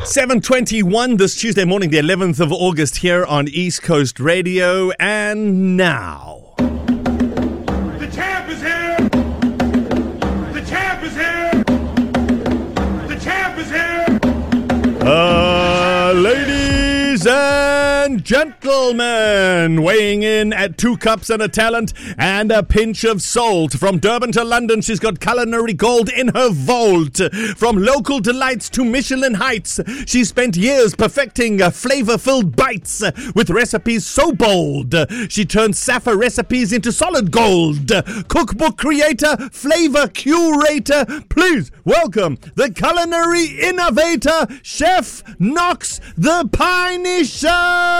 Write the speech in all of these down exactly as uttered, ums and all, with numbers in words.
seven twenty-one this Tuesday morning, the eleventh of August, here on East Coast Radio. And now, the champ is here! The champ is here! The champ is here! uh, ladies and gentlemen, weighing in at two cups and a talent and a pinch of salt. From Durban to London, she's got culinary gold in her vault. From local delights to Michelin heights, she spent years perfecting uh, flavor-filled bites uh, with recipes so bold. She turned Safa recipes into solid gold. Cookbook creator, flavor curator, please welcome the culinary innovator, Chef Knox the Punisher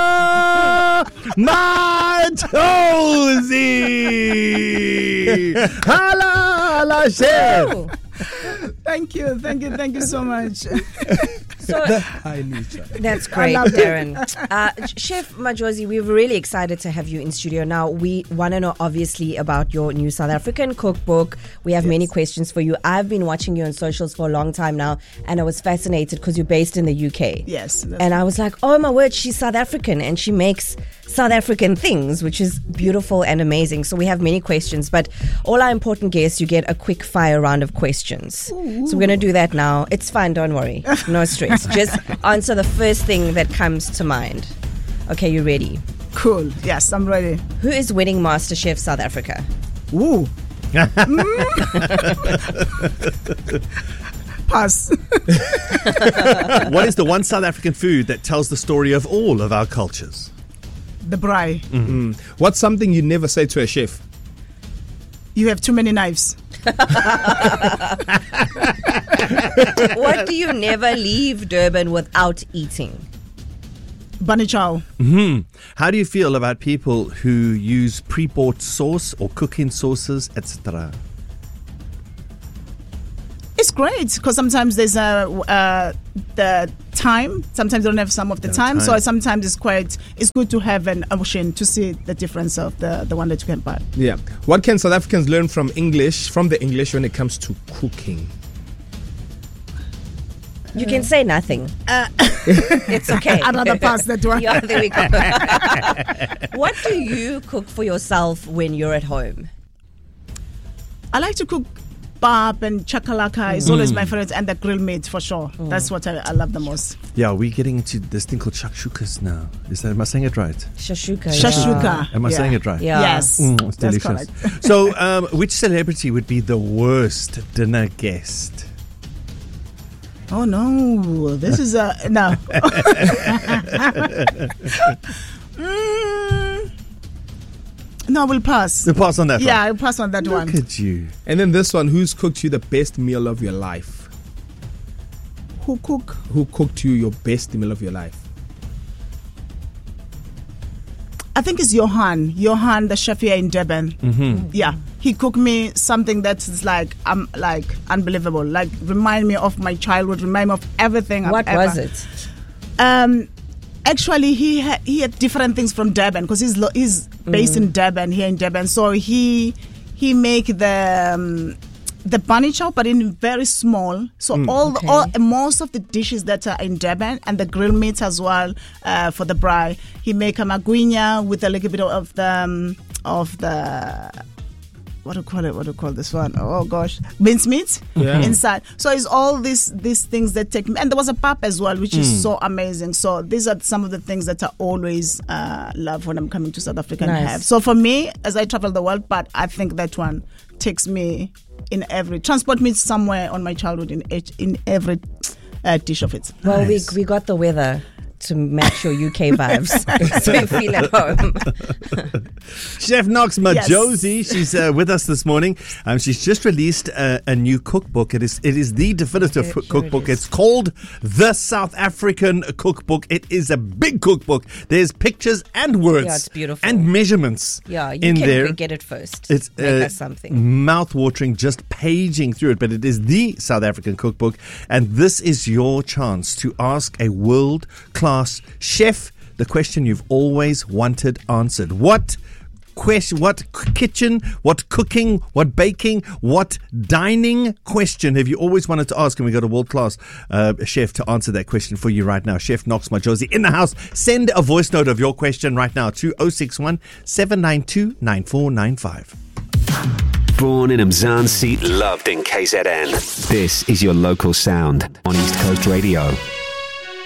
Majosi. Hala, hala, Chef. Oh. Thank you, thank you, thank you so much. So, that's great, Darren. Uh, Chef Majosi, we're really excited to have you in studio. Now, we want to know, obviously, about your new South African cookbook. We have yes. many questions for you. I've been watching you on socials for a long time now, and I was fascinated because you're based in the U K. Yes. And I was like, oh my word, she's South African, and she makes South African things, which is beautiful and amazing. So we have many questions, but all our important guests, you get a quick fire round of questions. Ooh. So we're going to do that now. It's fine, don't worry. No stress. Just answer the first thing that comes to mind. Okay, you ready? Cool. Yes, I'm ready. Who is winning MasterChef South Africa? Ooh. Pass. What is the one South African food that tells the story of all of our cultures? The braai. Mm-hmm. What's something you never say to a chef? You have too many knives. What do you never leave Durban without eating? Bunny chow. Mm-hmm. How do you feel about people who use pre-bought sauce or cooking sauces, et cetera? It's great because sometimes there's a uh, the time. Sometimes they don't have some of the no time. time, so sometimes it's quite. It's good to have an option to see the difference of the the one that you can buy. Yeah. What can South Africans learn from English from the English when it comes to cooking? You can say nothing. Uh, it's okay. I'd rather pass that one. Yeah, there we go. What do you cook for yourself when you're at home? I like to cook. Pap and chakalaka is mm. always my favorite, and the grilled meat for sure. Mm. That's what I, I love the most. Yeah, we're getting into this thing called shakshukas now. Is that, am I saying it right? Shashuka. Shashuka. Yeah. Am I yeah. saying it right? Yeah. Yes. Mm, it's delicious. So, um, which celebrity would be the worst dinner guest? Oh no, this is a no. mm. No, we'll pass. We'll pass on that Yeah, one. I'll pass on that Look one. Look at you. And then this one, who's cooked you the best meal of your life? Who cook? Who cooked you your best meal of your life? I think it's Johan. Johan, the chef here in Durban. Mm-hmm. Yeah, he cooked me something that's like um, like unbelievable. Like remind me of my childhood. Remind me of everything. What I've was ever. it? Um. Actually, he had, he had different things from Durban because he's lo- he's based mm. in Durban, here in Durban. So he he make the um, the bunny chow, but in very small. So mm. all, okay. the, all most of the dishes that are in Durban and the grilled meats as well uh, for the braai. He make a maguinha with a little bit of the um, of the. What do you call it? What do you call this one? Oh gosh, mince meat yeah. inside. So it's all these these things that take me. And there was a pap as well, which mm. is so amazing. So these are some of the things that I always uh, love when I'm coming to South Africa nice. and have. So for me, as I travel the world, but I think that one takes me in every transport me somewhere on my childhood in each, in every uh, dish of it. Well, nice. we we got the weather to match your U K vibes, so you feel at home. Chef Knox Majosi, yes. she's uh, with us this morning. Um, she's just released a, a new cookbook. It is it is the definitive sure, cookbook. Sure it it's called The South African Cookbook. It is a big cookbook. There's pictures and words. Yeah, it's beautiful. And measurements. Yeah, you in can there. get it first. It's Make uh, us something mouth-watering, just paging through it. But it is the South African Cookbook, and this is your chance to ask a world-class chef the question you've always wanted answered. What question, what c- kitchen, what cooking, what baking, what dining question have you always wanted to ask? And we got a world-class uh, chef to answer that question for you right now. Chef Knox Majosi in the house. Send a voice note of your question right now to oh six one, seven nine two, nine four nine five. Born in Mzansi, loved in K Z N. This is your local sound on East Coast Radio.